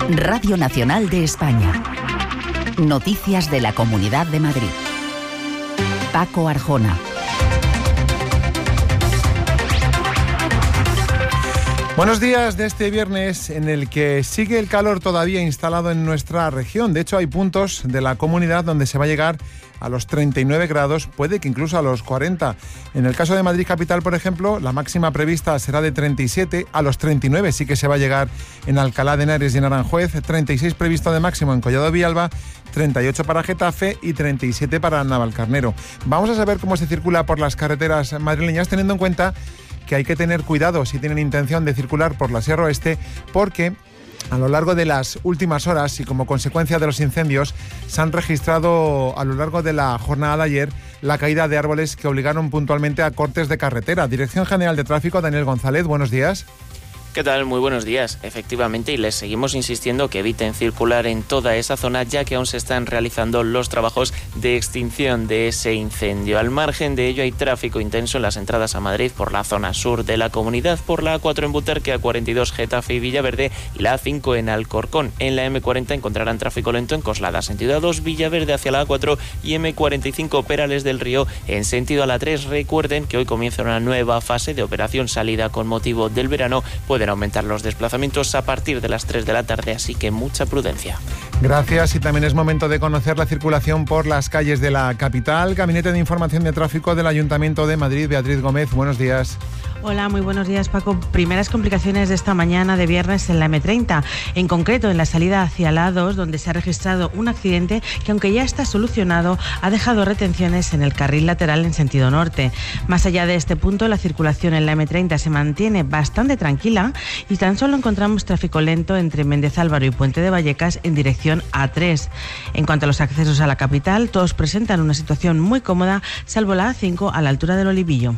Radio Nacional de España. Noticias de la Comunidad de Madrid. Paco Arjona. Buenos días de este viernes en el que sigue el calor todavía instalado en nuestra región. De hecho, hay puntos de la comunidad donde se va a llegar a los 39 grados, puede que incluso a los 40. En el caso de Madrid capital, por ejemplo, la máxima prevista será de 37, a los 39 sí que se va a llegar en Alcalá de Henares y en Aranjuez, 36 previsto de máximo en Collado Villalba, 38 para Getafe y 37 para Navalcarnero. Vamos a saber cómo se circula por las carreteras madrileñas, teniendo en cuenta que hay que tener cuidado si tienen intención de circular por la Sierra Oeste, porque a lo largo de las últimas horas y como consecuencia de los incendios se han registrado a lo largo de la jornada de ayer la caída de árboles que obligaron puntualmente a cortes de carretera. Dirección General de Tráfico, Daniel González, buenos días. ¿Qué tal? Muy buenos días. Efectivamente, y les seguimos insistiendo que eviten circular en toda esa zona, ya que aún se están realizando los trabajos de extinción de ese incendio. Al margen de ello, hay tráfico intenso en las entradas a Madrid por la zona sur de la comunidad, por la A4 en Butarque, A42 Getafe y Villaverde y la A5 en Alcorcón. En la M40 encontrarán tráfico lento en Coslada, sentido A2, Villaverde hacia la A4 y M45 Perales del Río en sentido a la 3. Recuerden que hoy comienza una nueva fase de operación salida con motivo del verano. Pueden aumentar los desplazamientos a partir de las 3 de la tarde, así que mucha prudencia. Gracias, y también es momento de conocer la circulación por las calles de la capital. Gabinete de Información de Tráfico del Ayuntamiento de Madrid, Beatriz Gómez, buenos días. Hola, muy buenos días, Paco. Primeras complicaciones de esta mañana de viernes en la M30, en concreto en la salida hacia la A2, donde se ha registrado un accidente que, aunque ya está solucionado, ha dejado retenciones en el carril lateral en sentido norte. Más allá de este punto, la circulación en la M30 se mantiene bastante tranquila y tan solo encontramos tráfico lento entre Méndez Álvaro y Puente de Vallecas en dirección A3. En cuanto a los accesos a la capital, todos presentan una situación muy cómoda, salvo la A5 a la altura del Olivillo.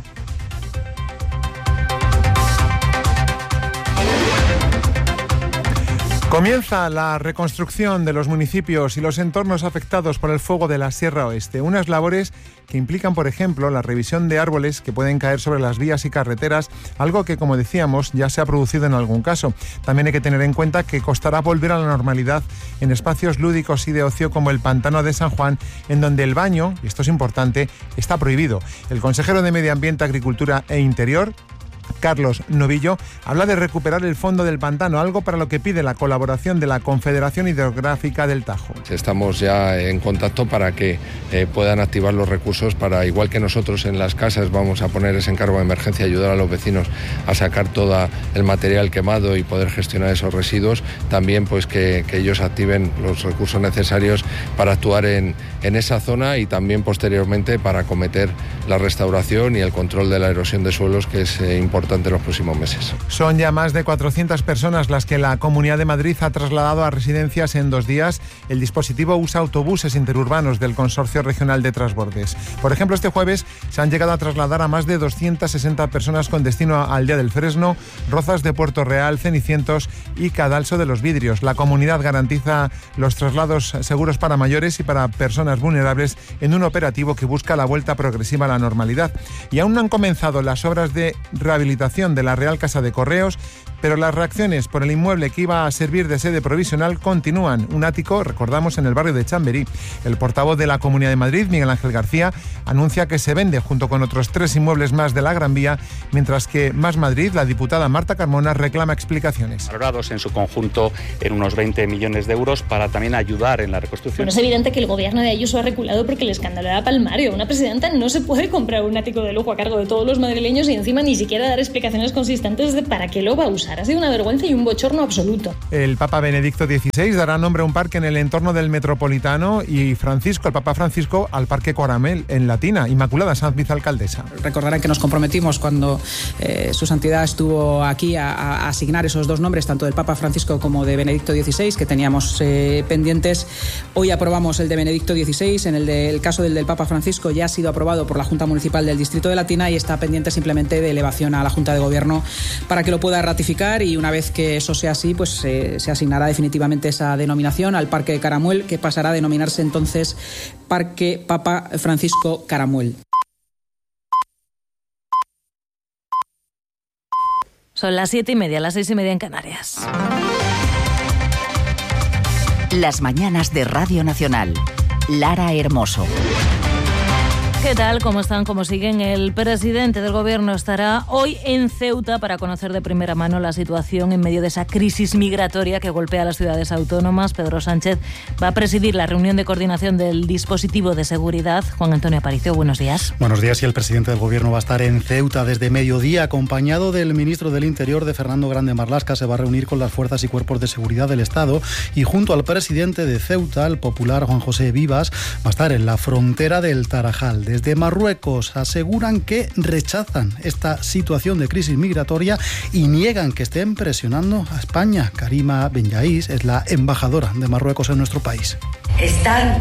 Comienza la reconstrucción de los municipios y los entornos afectados por el fuego de la Sierra Oeste. Unas labores que implican, por ejemplo, la revisión de árboles que pueden caer sobre las vías y carreteras, algo que, como decíamos, ya se ha producido en algún caso. También hay que tener en cuenta que costará volver a la normalidad en espacios lúdicos y de ocio como el Pantano de San Juan, en donde el baño, y esto es importante, está prohibido. El consejero de Medio Ambiente, Agricultura e Interior, Carlos Novillo, habla de recuperar el fondo del pantano, algo para lo que pide la colaboración de la Confederación Hidrográfica del Tajo. Estamos ya en contacto para que puedan activar los recursos para, igual que nosotros en las casas vamos a poner ese encargo de emergencia, ayudar a los vecinos a sacar todo el material quemado y poder gestionar esos residuos, también pues que ellos activen los recursos necesarios para actuar en esa zona y también posteriormente para acometer la restauración y el control de la erosión de suelos, que es importante en los próximos meses. Son ya más de 400 personas las que la Comunidad de Madrid ha trasladado a residencias en 2 días. El dispositivo usa autobuses interurbanos del Consorcio Regional de Transbordes. Por ejemplo, este jueves se han llegado a trasladar a más de 260 personas con destino a Aldea del Fresno, Rozas de Puerto Real, Cenicientos y Cadalso de los Vidrios. La comunidad garantiza los traslados seguros para mayores y para personas vulnerables en un operativo que busca la vuelta progresiva a la normalidad. Y aún no han comenzado las obras de rehabilitación de la Real Casa de Correos, pero las reacciones por el inmueble que iba a servir de sede provisional continúan. Un ático, recordamos, en el barrio de Chamberí. El portavoz de la Comunidad de Madrid, Miguel Ángel García, anuncia que se vende junto con otros 3 inmuebles más de la Gran Vía, mientras que Más Madrid, la diputada Marta Carmona, reclama explicaciones. Valorados en su conjunto en unos 20 millones de euros para también ayudar en la reconstrucción. Bueno, es evidente que el gobierno de Ayuso ha reculado porque el escándalo era palmario. Una presidenta no se puede comprar un ático de lujo a cargo de todos los madrileños y encima ni siquiera dar explicaciones consistentes de para qué lo va a usar. Ha sido una vergüenza y un bochorno absoluto. El Papa Benedicto XVI dará nombre a un parque en el entorno del Metropolitano y el Papa Francisco, al Parque Coramel en Latina. Inmaculada Sanz, vicealcaldesa. Recordarán que nos comprometimos cuando su santidad estuvo aquí a asignar esos 2 nombres, tanto del Papa Francisco como de Benedicto XVI, que teníamos pendientes. Hoy aprobamos el de Benedicto XVI. El caso del Papa Francisco ya ha sido aprobado por la Junta Municipal del Distrito de Latina y está pendiente simplemente de elevación a la Junta de Gobierno para que lo pueda ratificar, y una vez que eso sea así, pues se asignará definitivamente esa denominación al Parque Caramuel, que pasará a denominarse entonces Parque Papa Francisco Caramuel. Son las 7:30, las 6:30 en Canarias. Las mañanas de Radio Nacional. Lara Hermoso. ¿Qué tal? ¿Cómo están? ¿Cómo siguen? El presidente del Gobierno estará hoy en Ceuta para conocer de primera mano la situación en medio de esa crisis migratoria que golpea a las ciudades autónomas. Pedro Sánchez va a presidir la reunión de coordinación del dispositivo de seguridad. Juan Antonio Aparicio, buenos días. Buenos días. Y el presidente del Gobierno va a estar en Ceuta desde mediodía, acompañado del ministro del Interior, de Fernando Grande Marlaska. Se va a reunir con las fuerzas y cuerpos de seguridad del Estado y junto al presidente de Ceuta, el popular Juan José Vivas, va a estar en la frontera del Tarajal. Desde Marruecos aseguran que rechazan esta situación de crisis migratoria y niegan que estén presionando a España. Karima Benyaís es la embajadora de Marruecos en nuestro país. Están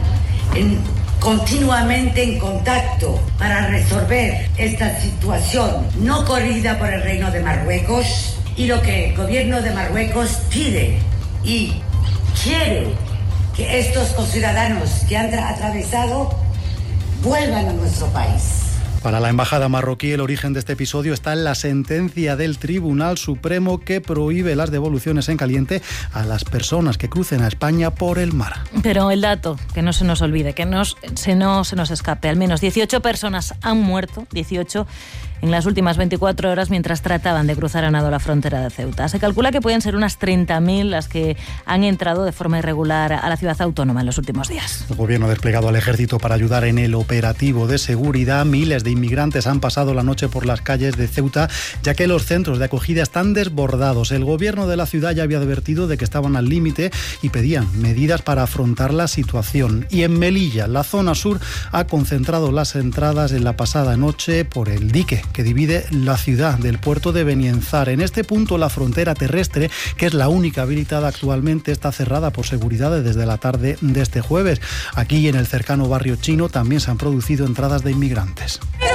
continuamente en contacto para resolver esta situación no corrida por el Reino de Marruecos, y lo que el gobierno de Marruecos pide y quiere que estos conciudadanos que han atravesado vuelvan a nuestro país. Para la embajada marroquí, el origen de este episodio está en la sentencia del Tribunal Supremo que prohíbe las devoluciones en caliente a las personas que crucen a España por el mar. Pero el dato, que no se nos olvide, que no se nos escape, al menos 18 personas han muerto, 18 en las últimas 24 horas mientras trataban de cruzar a nado la frontera de Ceuta. Se calcula que pueden ser unas 30.000 las que han entrado de forma irregular a la ciudad autónoma en los últimos días. El gobierno ha desplegado al ejército para ayudar en el operativo de seguridad. Miles de inmigrantes han pasado la noche por las calles de Ceuta, ya que los centros de acogida están desbordados. El gobierno de la ciudad ya había advertido de que estaban al límite y pedían medidas para afrontar la situación. Y en Melilla, la zona sur, ha concentrado las entradas en la pasada noche por el dique que divide la ciudad del puerto de Benienzar. En este punto, la frontera terrestre, que es la única habilitada actualmente, está cerrada por seguridad desde la tarde de este jueves. Aquí, en el cercano barrio chino, también se han producido entradas de inmigrantes.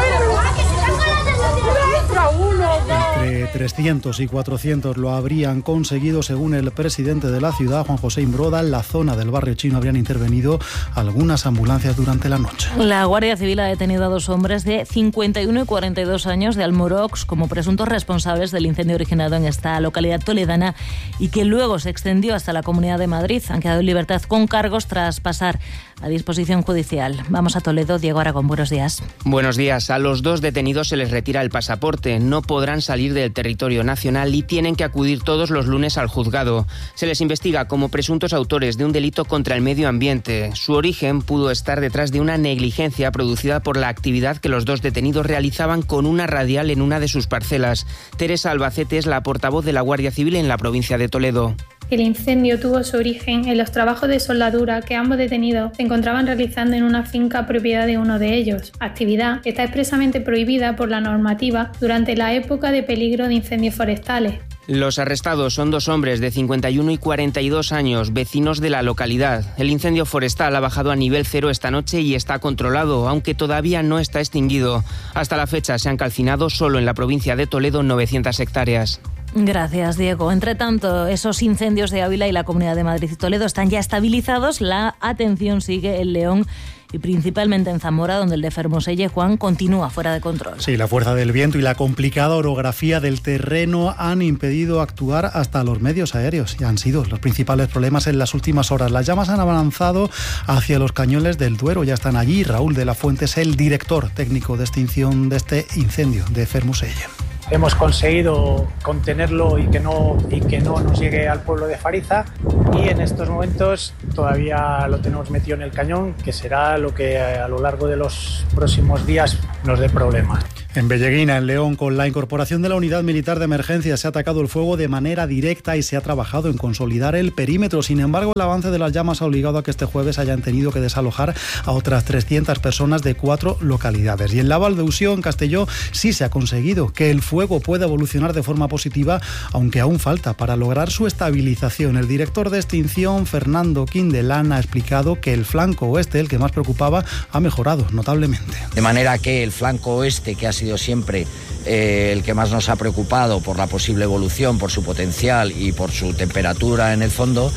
Entre 300 y 400 lo habrían conseguido, según el presidente de la ciudad, Juan José Imbroda. En la zona del barrio chino habrían intervenido algunas ambulancias durante la noche. La Guardia Civil ha detenido a 2 hombres de 51 y 42 años de Almorox como presuntos responsables del incendio originado en esta localidad toledana y que luego se extendió hasta la Comunidad de Madrid. Han quedado en libertad con cargos tras pasar a disposición judicial. Vamos a Toledo. Diego Aragón, buenos días. Buenos días. A los 2 detenidos se les retira el pasaporte. No podrán salir del territorio nacional y tienen que acudir todos los lunes al juzgado. Se les investiga como presuntos autores de un delito contra el medio ambiente. Su origen pudo estar detrás de una negligencia producida por la actividad que los 2 detenidos realizaban con una radial en una de sus parcelas. Teresa Albacete es la portavoz de la Guardia Civil en la provincia de Toledo. El incendio tuvo su origen en los trabajos de soldadura que ambos detenidos se encontraban realizando en una finca propiedad de uno de ellos. Actividad que está expresamente prohibida por la normativa durante la época de peligro de incendios forestales. Los arrestados son 2 hombres de 51 y 42 años, vecinos de la localidad. El incendio forestal ha bajado a nivel 0 esta noche y está controlado, aunque todavía no está extinguido. Hasta la fecha se han calcinado solo en la provincia de Toledo 900 hectáreas. Gracias, Diego. Entre tanto, esos incendios de Ávila y la Comunidad de Madrid y Toledo están ya estabilizados. La atención sigue en León y principalmente en Zamora, donde el de Fermoselle, Juan, continúa fuera de control. Sí, la fuerza del viento y la complicada orografía del terreno han impedido actuar hasta los medios aéreos y han sido los principales problemas en las últimas horas. Las llamas han avanzado hacia los cañones del Duero, ya están allí. Raúl de la Fuente es el director técnico de extinción de este incendio de Fermoselle. Hemos conseguido contenerlo y que no nos llegue al pueblo de Fariza, y en estos momentos todavía lo tenemos metido en el cañón, que será lo que a lo largo de los próximos días nos dé problemas. En Belleguina, en León, con la incorporación de la unidad militar de emergencia, se ha atacado el fuego de manera directa y se ha trabajado en consolidar el perímetro. Sin embargo, el avance de las llamas ha obligado a que este jueves hayan tenido que desalojar a otras 300 personas de 4 localidades. Y en la Valdeusió, en Castelló, sí se ha conseguido que el fuego pueda evolucionar de forma positiva, aunque aún falta para lograr su estabilización. El director de extinción, Fernando Quindelán, ha explicado que el flanco oeste, el que más preocupaba, ha mejorado notablemente. De manera que el flanco oeste, que ha sido siempre el que más nos ha preocupado por la posible evolución, por su potencial y por su temperatura en el fondo,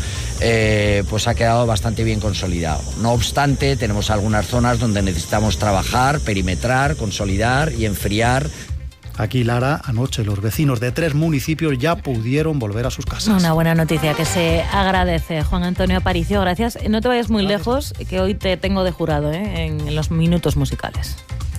pues ha quedado bastante bien consolidado. No obstante, tenemos algunas zonas donde necesitamos trabajar, perimetrar, consolidar y enfriar. Aquí, Lara, anoche los vecinos de 3 municipios ya pudieron volver a sus casas. Una buena noticia que se agradece. Juan Antonio Aparicio, gracias. No te vayas muy lejos, que hoy te tengo de jurado en los minutos musicales.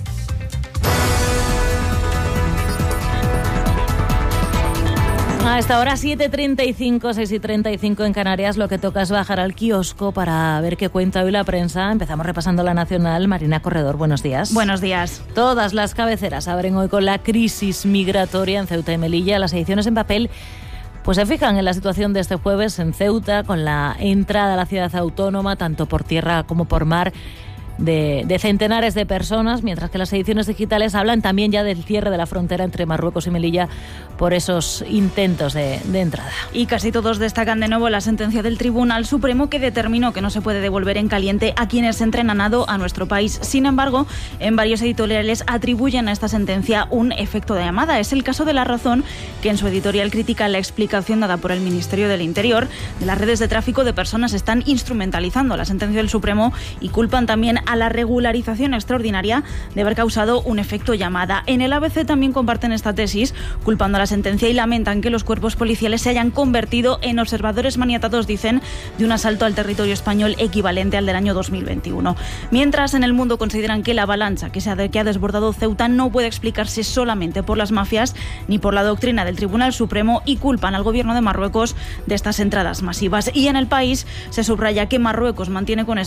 A esta hora 7:35, 6:35 en Canarias, lo que toca es bajar al kiosco para ver qué cuenta hoy la prensa. Empezamos repasando la nacional. Marina Corredor, buenos días. Buenos días. Todas las cabeceras abren hoy con la crisis migratoria en Ceuta y Melilla. Las ediciones en papel pues se fijan en la situación de este jueves en Ceuta, con la entrada a la ciudad autónoma, tanto por tierra como por mar, de centenares de personas, mientras que las ediciones digitales hablan también ya del cierre de la frontera entre Marruecos y Melilla por esos intentos de entrada. Y casi todos destacan de nuevo la sentencia del Tribunal Supremo que determinó que no se puede devolver en caliente a quienes entren a nado a nuestro país. Sin embargo, en varios editoriales atribuyen a esta sentencia un efecto de llamada. Es el caso de La Razón, que en su editorial critica la explicación dada por el Ministerio del Interior de las redes de tráfico de personas. Están instrumentalizando la sentencia del Supremo y culpan también a la regularización extraordinaria de haber causado un efecto llamada. En el ABC también comparten esta tesis, culpando a la sentencia y lamentan que los cuerpos policiales se hayan convertido en observadores maniatados, dicen, de un asalto al territorio español equivalente al del año 2021. Mientras, en El Mundo consideran que la avalancha que ha desbordado Ceuta no puede explicarse solamente por las mafias ni por la doctrina del Tribunal Supremo y culpan al gobierno de Marruecos de estas entradas masivas. Y en El País se subraya que Marruecos mantiene con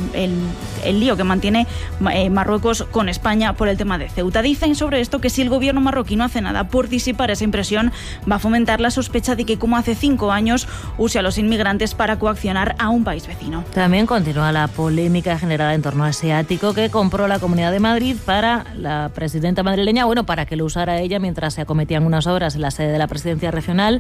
el lío que mantiene Marruecos con España por el tema de Ceuta. Dicen sobre esto que si el gobierno marroquí no hace nada por disipar esa impresión, va a fomentar la sospecha de que, como hace 5 años, use a los inmigrantes para coaccionar a un país vecino. También continúa la polémica generada en torno a ese ático que compró la Comunidad de Madrid para la presidenta madrileña, para que lo usara ella mientras se acometían unas obras en la sede de la Presidencia Regional.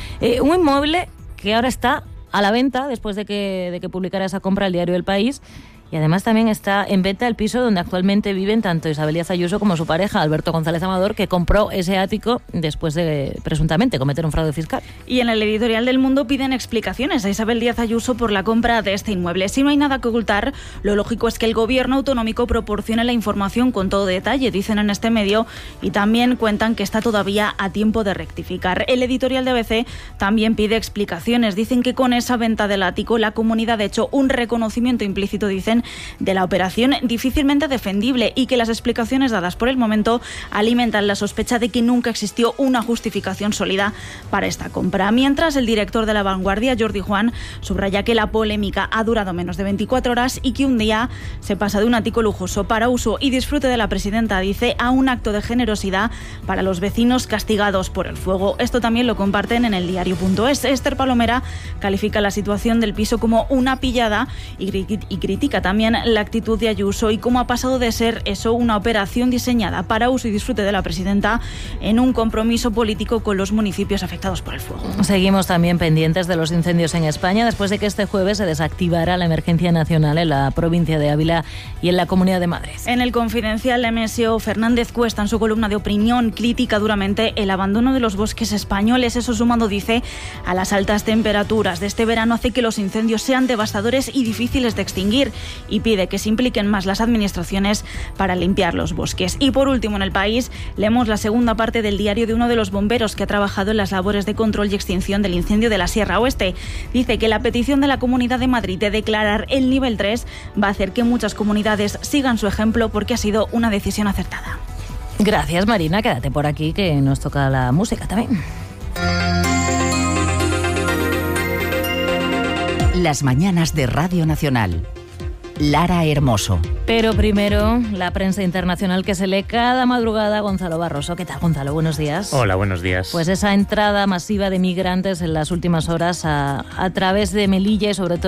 Un inmueble que ahora está a la venta después de que publicara esa compra el diario El País. Y además también está en venta el piso donde actualmente viven tanto Isabel Díaz Ayuso como su pareja, Alberto González Amador, que compró ese ático después de, presuntamente, cometer un fraude fiscal. Y en el editorial del Mundo piden explicaciones a Isabel Díaz Ayuso por la compra de este inmueble. Si no hay nada que ocultar, lo lógico es que el gobierno autonómico proporcione la información con todo detalle, dicen en este medio, y también cuentan que está todavía a tiempo de rectificar. El editorial de ABC también pide explicaciones. Dicen que con esa venta del ático la comunidad ha hecho un reconocimiento implícito, dicen, de la operación difícilmente defendible y que las explicaciones dadas por el momento alimentan la sospecha de que nunca existió una justificación sólida para esta compra. Mientras, el director de La Vanguardia, Jordi Juan, subraya que la polémica ha durado menos de 24 horas y que un día se pasa de un ático lujoso para uso y disfrute de la presidenta, dice, a un acto de generosidad para los vecinos castigados por el fuego. Esto también lo comparten en el diario.es. Esther Palomera califica la situación del piso como una pillada y critica también la actitud de Ayuso y cómo ha pasado de ser eso una operación diseñada para uso y disfrute de la presidenta en un compromiso político con los municipios afectados por el fuego. Seguimos también pendientes de los incendios en España después de que este jueves se desactivara la emergencia nacional en la provincia de Ávila y en la Comunidad de Madrid. En el Confidencial, MSO Fernández Cuesta, en su columna de opinión, critica duramente el abandono de los bosques españoles. Eso, sumado, dice, a las altas temperaturas de este verano, hace que los incendios sean devastadores y difíciles de extinguir, y pide que se impliquen más las administraciones para limpiar los bosques. Y por último, en El País, leemos la segunda parte del diario de uno de los bomberos que ha trabajado en las labores de control y extinción del incendio de la Sierra Oeste. Dice que la petición de la Comunidad de Madrid de declarar el nivel 3 va a hacer que muchas comunidades sigan su ejemplo porque ha sido una decisión acertada. Gracias, Marina. Quédate por aquí que nos toca la música también. Las mañanas de Radio Nacional. Lara Hermoso. Pero primero, la prensa internacional que se lee cada madrugada. Gonzalo Barroso. ¿Qué tal, Gonzalo? Buenos días. Hola, buenos días. Pues esa entrada masiva de migrantes en las últimas horas a través de Melilla y sobre todo